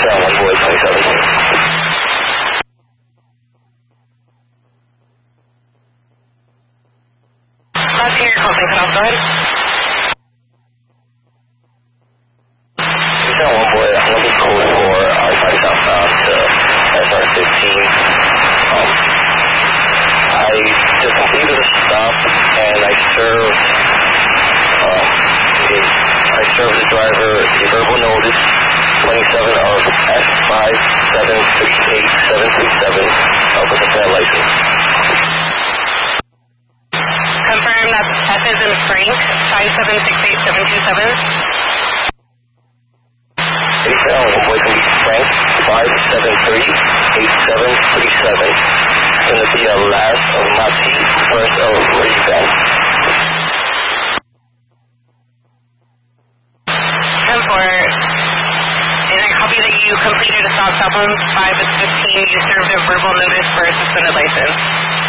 One boy, 2017. Let's hear your call sign cut off. Go ahead. One boy, I'm looking code for I-5 southbound to SR15. I just completed a stop and I served the driver a verbal notice 27 of S5738-737 with a fair license. Confirm that's S as in Frank, 5768727. One boy can be Frank, 573-8737. It's going to be a last of Mati, first of Ray-Ban. 10-4. And I copy that you completed a stop on 5 at 15. You served a verbal notice for a suspended license.